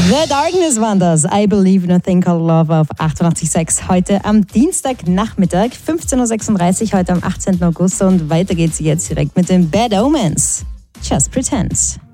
The Darkness waren das. I Believe in a Thing Called Love auf 88.6. Heute am Dienstagnachmittag, 15.36 Uhr, heute am 18. August. Und weiter geht's jetzt direkt mit den Bad Omens. Just Pretend.